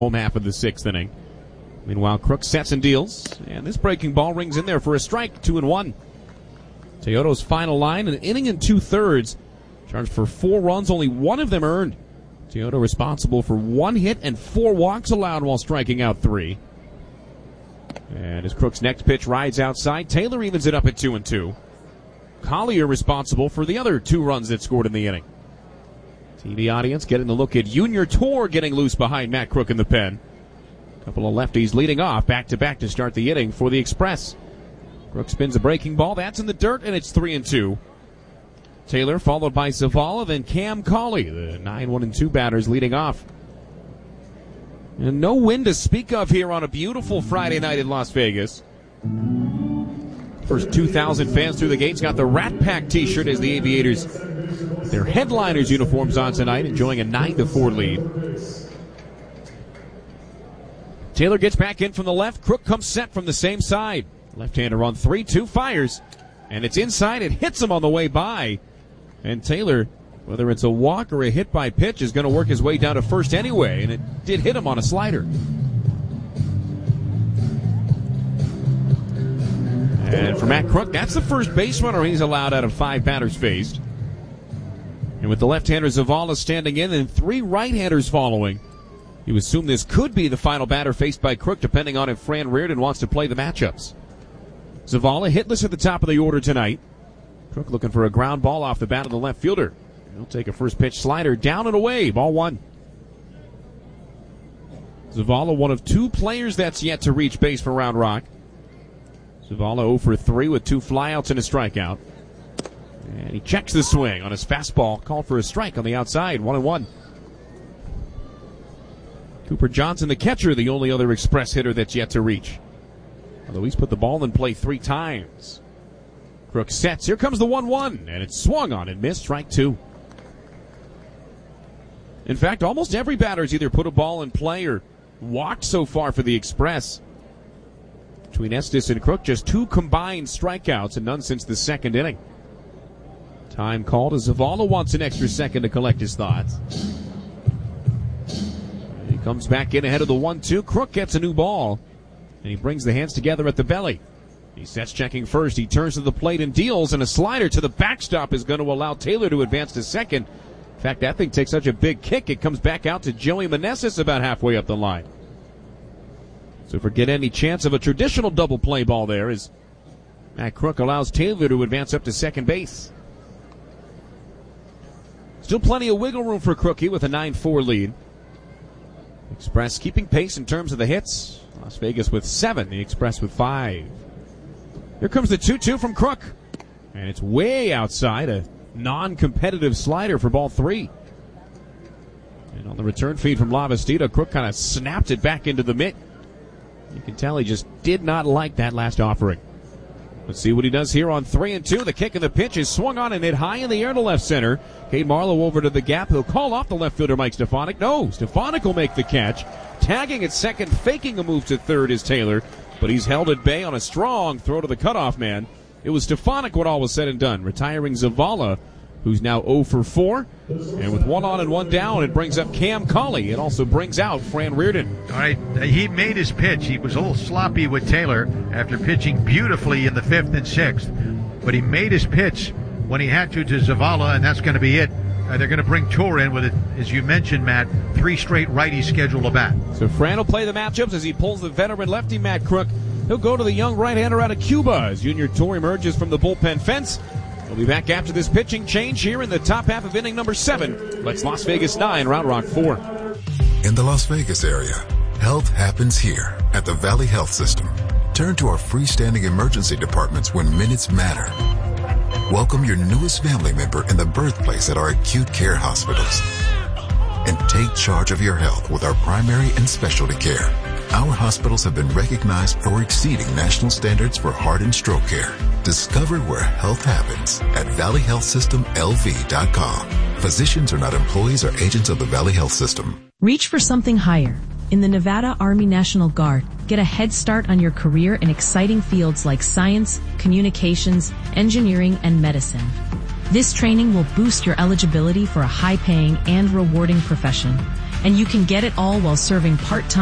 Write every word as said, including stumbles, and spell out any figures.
home half of the sixth inning. Meanwhile, Crook sets and deals, and this breaking ball rings in there for a strike, two and one. Teodo's final line, an inning and two-thirds, charged for four runs, only one of them earned. Teodo responsible for one hit and four walks allowed while striking out three. And as Crook's next pitch rides outside, Taylor evens it up at two and two. Collier responsible for the other two runs that scored in the inning. T V audience getting a look at Junior Tor getting loose behind Matt Crook in the pen. A couple of lefties leading off back-to-back to start the inning for the Express. Crook spins a breaking ball. That's in the dirt, and it's three and two. Taylor followed by Zavala, then Cam Cauley, the nine one and two batters leading off. And no wind to speak of here on a beautiful Friday night in Las Vegas. First two thousand fans through the gates got the Rat Pack t-shirt as the Aviators, their headliners uniforms on tonight, enjoying a nine to four lead. Taylor gets back in from the left. Crook comes set from the same side. Left-hander on three two, fires. And it's inside. It hits him on the way by. And Taylor, whether it's a walk or a hit by pitch, is going to work his way down to first anyway. And it did hit him on a slider. And for Matt Crook, that's the first base runner he's allowed out of five batters faced. And with the left-hander Zavala standing in and three right-handers following, you assume this could be the final batter faced by Crook, depending on if Fran Reardon wants to play the matchups. Zavala hitless at the top of the order tonight. Crook looking for a ground ball off the bat of the left fielder. He'll take a first pitch slider down and away. Ball one. Zavala, one of two players that's yet to reach base for Round Rock. Zavala oh for three with two flyouts and a strikeout. And he checks the swing on his fastball. Called for a strike on the outside. One and one. Cooper Johnson, the catcher, the only other Express hitter that's yet to reach. Although he's put the ball in play three times. Crook sets. Here comes the one one. And it's swung on and missed. Strike two. In fact, almost every batter's either put a ball in play or walked so far for the Express. Between Estes and Crook, just two combined strikeouts and none since the second inning. Time called as Zavala wants an extra second to collect his thoughts. He comes back in ahead of the one two. Crook gets a new ball, and he brings the hands together at the belly. He sets checking first. He turns to the plate and deals, and a slider to the backstop is going to allow Taylor to advance to second. In fact, that thing takes such a big kick, it comes back out to Joey Meneses about halfway up the line. So forget any chance of a traditional double play ball there as Matt Crook allows Taylor to advance up to second base. Still plenty of wiggle room for Crookie with a nine four lead. Express keeping pace in terms of the hits. Las Vegas with seven, the Express with five. Here comes the two two from Crook. And it's way outside, a non-competitive slider for ball three. And on the return feed from Lavastida, Crook kind of snapped it back into the mitt. You can tell he just did not like that last offering. Let's see what he does here on three and two. The kick and the pitch is swung on and hit high in the air to left center. Cade Marlowe over to the gap. He'll call off the left fielder Mike Stefanik. No, Stefanik will make the catch. Tagging at second, faking a move to third is Taylor. But he's held at bay on a strong throw to the cutoff man. It was Stefanik when all was said and done, retiring Zavala, who's now oh for four. And with one on and one down, it brings up Cam Cauley. It also brings out Fran Reardon. All right, he made his pitch. He was a little sloppy with Taylor after pitching beautifully in the fifth and sixth. But he made his pitch when he had to to Zavala, and that's going to be it. Uh, they're going to bring Tor in with it, as you mentioned, Matt, three straight righties scheduled to bat. So Fran will play the matchups as he pulls the veteran lefty Matt Crook. He'll go to the young right-hander out of Cuba as Junior Tor emerges from the bullpen fence. We'll be back after this pitching change here in the top half of inning number seven. Let's Las Vegas nine, Round Rock four. In the Las Vegas area, health happens here at the Valley Health System. Turn to our freestanding emergency departments when minutes matter. Welcome your newest family member in the birthplace at our acute care hospitals. And take charge of your health with our primary and specialty care. Our hospitals have been recognized for exceeding national standards for heart and stroke care. Discover where health happens at valley health system l v dot com. Physicians are not employees or agents of the Valley Health System. Reach for something higher. In the Nevada Army National Guard, get a head start on your career in exciting fields like science, communications, engineering, and medicine. This training will boost your eligibility for a high-paying and rewarding profession. and you can get it all while serving part-time